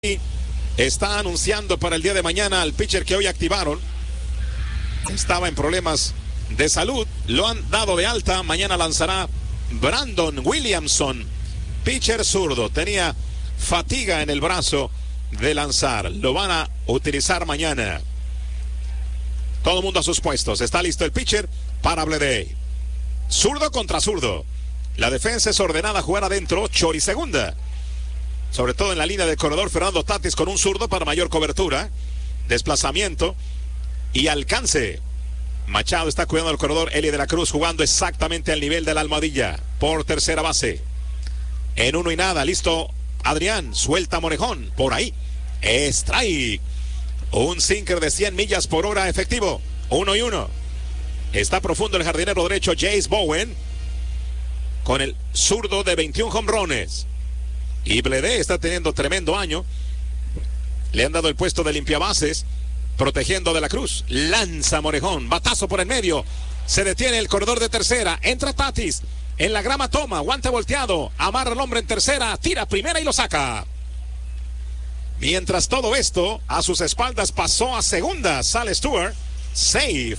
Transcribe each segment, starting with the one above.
está anunciando para el día de mañana al pitcher que hoy activaron. Estaba en problemas de salud, lo han dado de alta. Mañana lanzará Brandon Williamson, pitcher zurdo. Tenía fatiga en el brazo de lanzar. Lo van a utilizar mañana. Todo el mundo a sus puestos. Está listo el pitcher para Bleday. Zurdo contra zurdo. La defensa es ordenada a jugar adentro, short y segunda. Sobre todo en la línea del corredor, Fernando Tatis con un zurdo para mayor cobertura, desplazamiento y alcance. Machado está cuidando el corredor. Eli de la Cruz jugando exactamente al nivel de la almohadilla por tercera base. En 1-0, listo Adrián, suelta Morejón por ahí. Strike. Un sinker de 100 millas por hora efectivo. 1-1. Está profundo el jardinero derecho Jace Bowen con el zurdo de 21 jonrones. Y Bleday está teniendo tremendo año. Le han dado el puesto de limpiabases, protegiendo de la Cruz. Lanza Morejón, batazo por el medio. Se detiene el corredor de tercera. Entra Tatis. En la grama toma, guante volteado. Amarra al hombre en tercera, tira primera y lo saca. Mientras todo esto, a sus espaldas pasó a segunda. Sale Stewart. Save.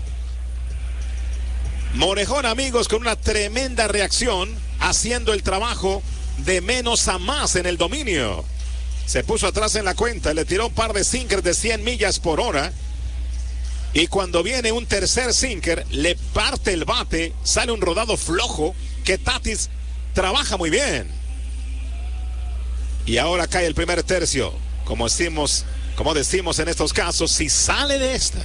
Morejón, amigos, con una tremenda reacción, haciendo el trabajo de menos a más en el dominio. Se puso atrás en la cuenta, le tiró un par de sinkers de 100 millas por hora. Y cuando viene un tercer sinker, le parte el bate, sale un rodado flojo que Tatis trabaja muy bien. Y ahora cae el primer tercio. Como decimos en estos casos, si sale de esta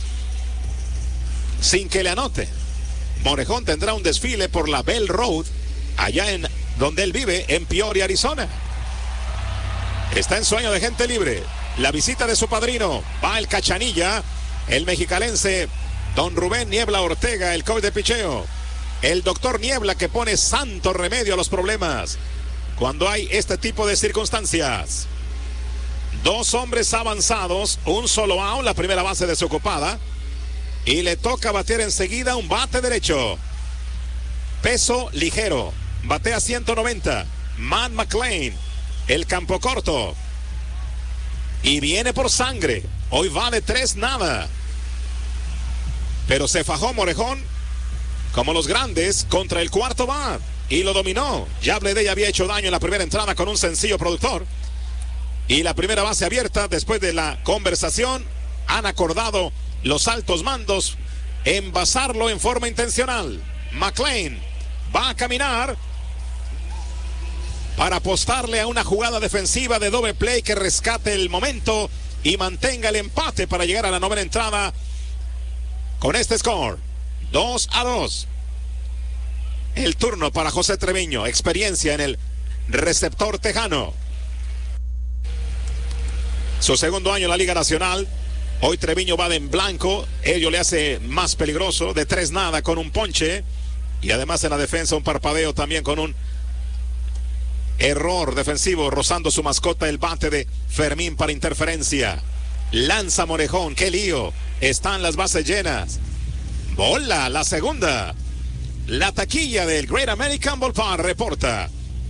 sin que le anote, Morejón tendrá un desfile por la Bell Road, allá en donde él vive, en Peoria, Arizona. Está en sueño de gente libre. La visita de su padrino. Va el cachanilla, el mexicalense don Rubén Niebla Ortega, el coach de picheo. El doctor Niebla, que pone santo remedio a los problemas cuando hay este tipo de circunstancias. Dos hombres avanzados, un solo out, la primera base desocupada. Y le toca batear enseguida un bate derecho. Peso ligero. Batea 190. Matt McLain. El campo corto. Y viene por sangre. Hoy va de 3-0. Pero se fajó Morejón como los grandes contra el cuarto bat. Y lo dominó. Ya Bleday había hecho daño en la primera entrada con un sencillo productor. Y la primera base abierta, después de la conversación, han acordado los altos mandos envasarlo en forma intencional. McLain va a caminar para apostarle a una jugada defensiva de doble play que rescate el momento y mantenga el empate para llegar a la novena entrada con este score. 2-2. El turno para José Treviño, experiencia en el receptor tejano. Su segundo año en la Liga Nacional. Hoy Treviño va de en blanco. Ello le hace más peligroso. De 3-0 con un ponche. Y además en la defensa un parpadeo también con un error defensivo, rozando su mascota, el bate de Fermín para interferencia. Lanza Morejón, qué lío. Están las bases llenas. Bola, la segunda. La taquilla del Great American Ballpark reporta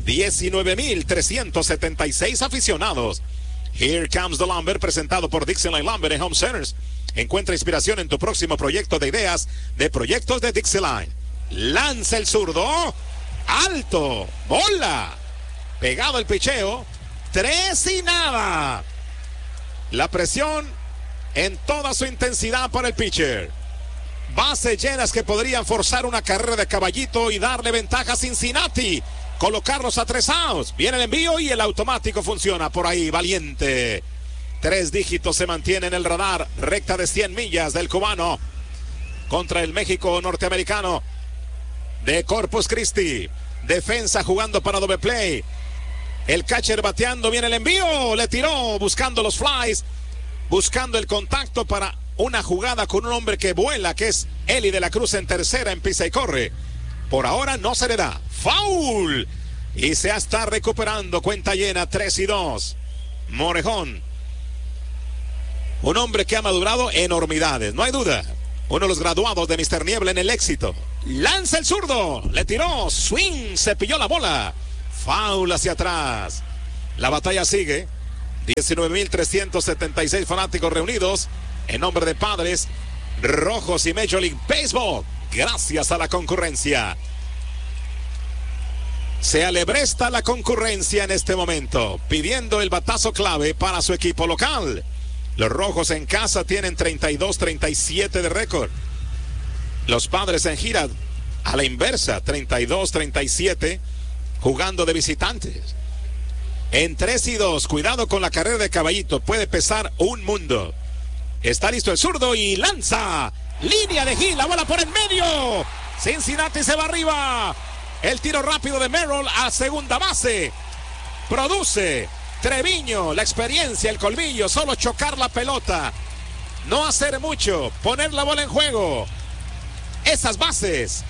19,376 aficionados. Here Comes the Lumber, presentado por Dixieline Lumber and Home Centers. Encuentra inspiración en tu próximo proyecto de ideas de proyectos de Dixieline. Lanza el zurdo. Alto. Bola. Pegado el picheo. 3-0. La presión en toda su intensidad para el pitcher. Bases llenas que podrían forzar una carrera de caballito y darle ventaja a Cincinnati. Colocarlos a 3 outs. Viene el envío y el automático funciona por ahí. Valiente. 3 dígitos se mantiene en el radar. Recta de 100 millas del cubano contra el México norteamericano de Corpus Christi. Defensa jugando para doble play. El catcher bateando. Viene el envío. Le tiró buscando los flies. Buscando el contacto para una jugada con un hombre que vuela, que es Eli de la Cruz en tercera, en pisa y corre. Por ahora no se le da. ¡Foul! Y se está recuperando. Cuenta llena, 3-2. Morejón. Un hombre que ha madurado enormidades, no hay duda. Uno de los graduados de Mr. Niebla en el éxito. Lanza el zurdo. Le tiró. Swing. Se pilló la bola. Foul hacia atrás. La batalla sigue. 19,376 fanáticos reunidos en nombre de Padres Rojos y Major League Baseball. Gracias a la concurrencia. Se alebresta la concurrencia en este momento, pidiendo el batazo clave para su equipo local. Los Rojos en casa tienen 32-37 de récord. Los Padres en gira a la inversa, 32-37, jugando de visitantes. En 3-2, cuidado con la carrera de Caballito, puede pesar un mundo. Está listo el zurdo y lanza. Línea de Gil, la bola por en medio. Cincinnati se va arriba. El tiro rápido de Merrill a segunda base. Produce Treviño, la experiencia, el colmillo, solo chocar la pelota. No hacer mucho, poner la bola en juego. Esas bases.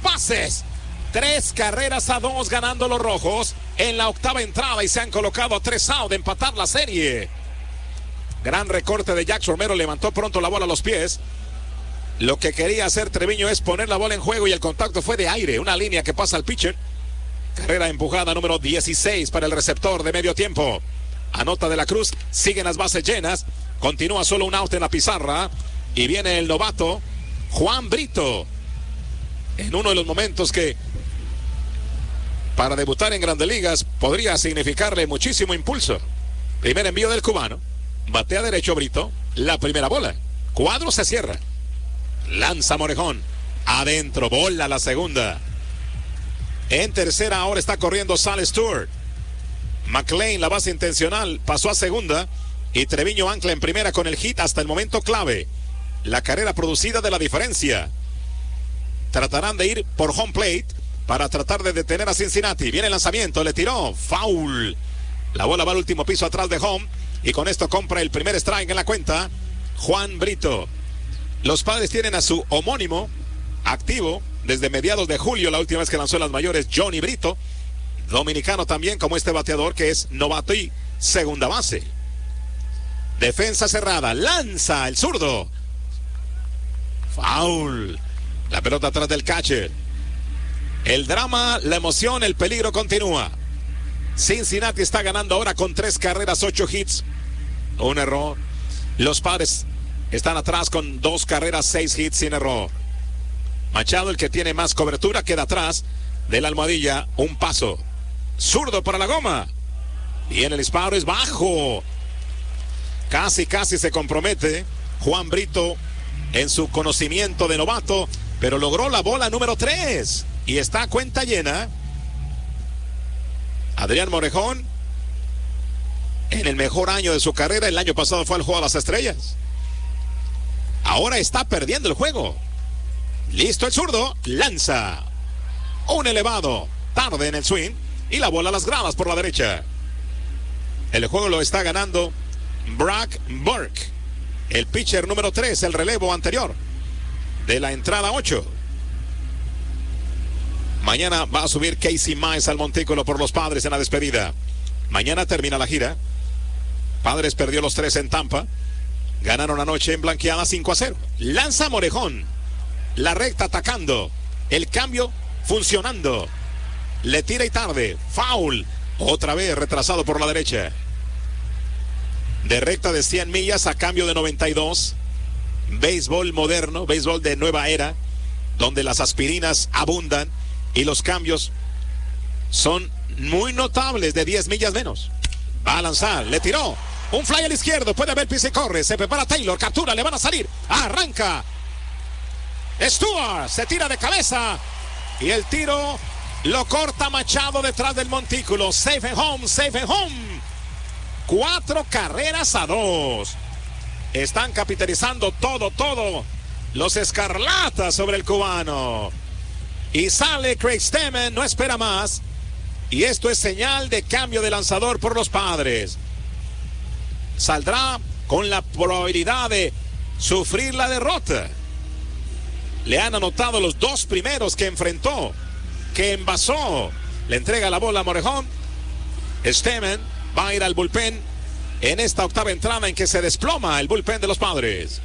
3-2 ganando los Rojos en la octava entrada y se han colocado a 3 out de empatar la serie. Gran recorte de Jack Romero, levantó pronto la bola a los pies. Lo que quería hacer Treviño es poner la bola en juego y el contacto fue de aire, una línea que pasa al pitcher. Carrera empujada número 16 para el receptor de medio tiempo. Anota De la Cruz, siguen las bases llenas, continúa solo un out en la pizarra y viene el novato Juan Brito en uno de los momentos que para debutar en Grandes Ligas podría significarle muchísimo impulso. Primer envío del cubano, batea derecho Brito, la primera bola, cuadro se cierra, lanza Morejón, adentro, bola la segunda. En tercera ahora está corriendo Sal Stewart. McLean, la base intencional, pasó a segunda y Treviño ancla en primera con el hit hasta el momento clave. La carrera producida de la diferencia. Tratarán de ir por home plate para tratar de detener a Cincinnati. Viene el lanzamiento, le tiró, foul. La bola va al último piso atrás de home y con esto compra el primer strike en la cuenta Juan Brito. Los Padres tienen a su homónimo activo desde mediados de julio, la última vez que lanzó en las mayores, Johnny Brito, dominicano también como este bateador que es novato y segunda base. Defensa cerrada, lanza el zurdo, foul. La pelota atrás del catcher. El drama, la emoción, el peligro continúa. Cincinnati está ganando ahora con 3 carreras, 8 hits, un error. Los Padres están atrás con 2 carreras, 6 hits sin error. Machado, el que tiene más cobertura, queda atrás de la almohadilla, un paso. Zurdo para la goma. Viene el disparo, es bajo. Casi se compromete Juan Brito en su conocimiento de novato, pero logró la bola número 3 y está a cuenta llena. Adrián Morejón en el mejor año de su carrera, el año pasado fue al Juego de las Estrellas. Ahora está perdiendo el juego. Listo el zurdo, lanza un elevado, tarde en el swing y la bola a las gradas por la derecha. El juego lo está ganando Brock Burke, el pitcher número 3, el relevo anterior de la entrada 8. Mañana va a subir Casey Mize al montículo por los Padres en la despedida. Mañana termina la gira. Padres perdió los 3 en Tampa. Ganaron anoche en blanqueada 5-0. Lanza Morejón. La recta atacando. El cambio funcionando. Le tira y tarde. Foul. Otra vez retrasado por la derecha. De recta de 100 millas a cambio de 92. Béisbol moderno, béisbol de nueva era, donde las aspirinas abundan y los cambios son muy notables, de 10 millas menos. Va a lanzar, le tiró. Un fly al izquierdo, puede haber pisa y corre. Se prepara Taylor, captura, le van a salir. Arranca. Stewart se tira de cabeza y el tiro lo corta Machado detrás del montículo. Safe and home, safe and home. 4 carreras a 2. Están capitalizando todo los escarlatas sobre el cubano. Y sale Craig Stammen, no espera más. Y esto es señal de cambio de lanzador por los Padres. Saldrá con la probabilidad de sufrir la derrota. Le han anotado los 2 primeros que enfrentó, que envasó. Le entrega la bola a Morejón. Stammen va a ir al bullpen en esta octava entrada en que se desploma el bullpen de los Padres.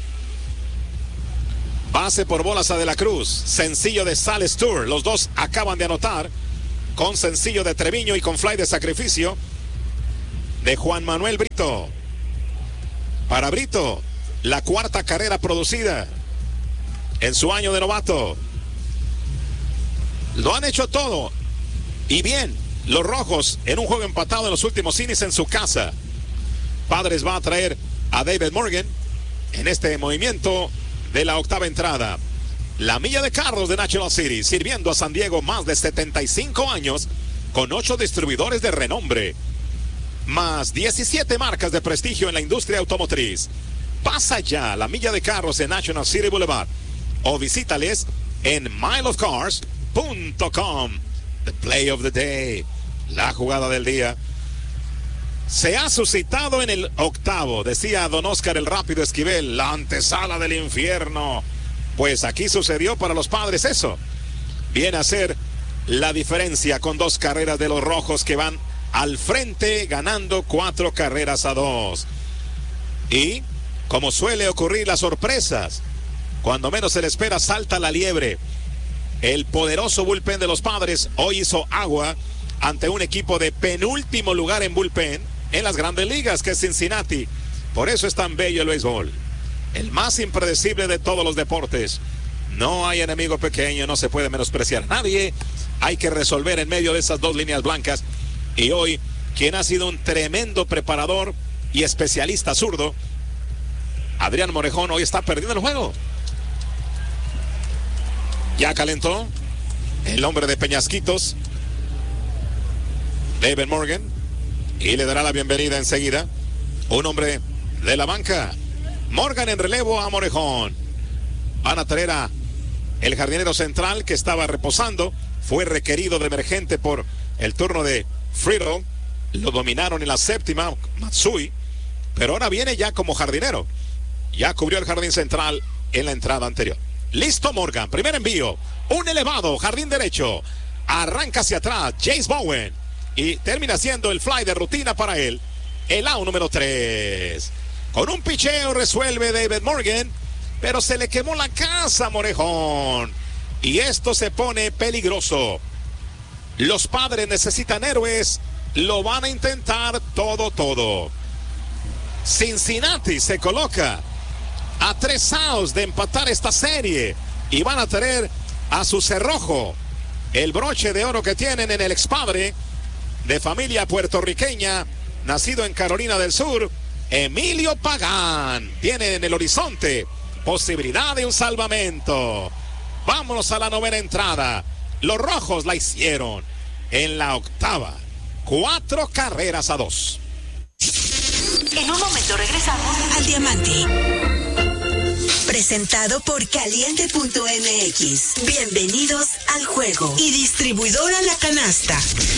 Base por bolas a De la Cruz. Sencillo de Sal Stewart. Los dos acaban de anotar con sencillo de Treviño y con fly de sacrificio. de Juan Manuel Brito. Para Brito, la cuarta carrera producida en su año de novato. Lo han hecho todo y bien los rojos en un juego empatado en los últimos innings en su casa. Padres va a traer a David Morgan en este movimiento de la octava entrada. La milla de carros de National City, sirviendo a San Diego más de 75 años, con 8 distribuidores de renombre, más 17 marcas de prestigio en la industria automotriz. Pasa ya la milla de carros en National City Boulevard o visítales en mileofcars.com. The play of the day, la jugada del día. Se ha suscitado en el octavo, decía don Oscar el Rápido Esquivel, la antesala del infierno. Pues aquí sucedió para los Padres eso. Viene a ser la diferencia con 2 carreras de los rojos que van al frente ganando 4 carreras a 2. Y como suele ocurrir las sorpresas, cuando menos se le espera salta la liebre. El poderoso bullpen de los Padres hoy hizo agua ante un equipo de penúltimo lugar en bullpen en las grandes ligas, que es Cincinnati. Por eso es tan bello el béisbol, el más impredecible de todos los deportes. No hay enemigo pequeño, no se puede menospreciar a nadie. Hay que resolver en medio de esas 2 líneas blancas. Y hoy, quien ha sido un tremendo preparador y especialista zurdo, Adrián Morejón, hoy está perdiendo el juego. Ya calentó el hombre de Peñasquitos, David Morgan, y le dará la bienvenida enseguida un hombre de la banca. Morgan en relevo a Morejón. Van a traer a el jardinero central que estaba reposando. Fue requerido de emergente por el turno de Friedel. Lo dominaron en la séptima, Matsui. Pero ahora viene ya como jardinero. Ya cubrió el jardín central en la entrada anterior. Listo Morgan, primer envío. Un elevado, jardín derecho. Arranca hacia atrás, Jace Bowen. Y termina siendo el fly de rutina para él. El out número 3. Con un picheo resuelve David Morgan, pero se le quemó la casa a Morejón. Y esto se pone peligroso. Los Padres necesitan héroes. Lo van a intentar todo. Cincinnati se coloca a 3 outs de empatar esta serie. Y van a traer a su cerrojo, el broche de oro que tienen en el expadre de familia puertorriqueña, nacido en Carolina del Sur, Emilio Pagán. Tiene en el horizonte posibilidad de un salvamento. Vámonos a la 9ª entrada. Los rojos la hicieron en la 8ª. 4 carreras a 2. En un momento regresamos al Diamante. Presentado por Caliente.mx. Bienvenidos al juego. Y distribuidora La Canasta.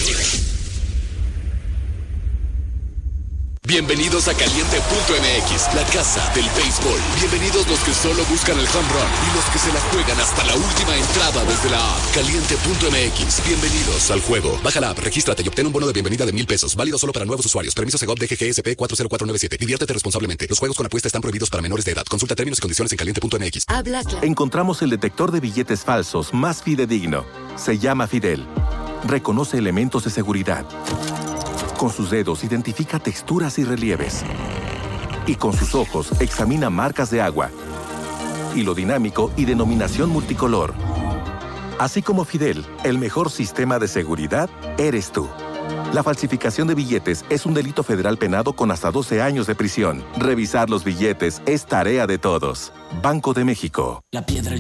Bienvenidos a Caliente.mx, la casa del béisbol. Bienvenidos los que solo buscan el home run y los que se la juegan hasta la última entrada desde la app. Caliente.mx, bienvenidos al juego. Baja la app, regístrate y obtén un bono de bienvenida de $1,000. Válido solo para nuevos usuarios. Permiso Segov DGGSP 40497. Diviértete responsablemente. Los juegos con apuesta están prohibidos para menores de edad. Consulta términos y condiciones en Caliente.mx. Encontramos el detector de billetes falsos más fidedigno. Se llama Fidel. Reconoce elementos de seguridad. Con sus dedos identifica texturas y relieves. Y con sus ojos examina marcas de agua, hilo dinámico y denominación multicolor. Así como Fidel, el mejor sistema de seguridad eres tú. La falsificación de billetes es un delito federal penado con hasta 12 años de prisión. Revisar los billetes es tarea de todos. Banco de México. La piedra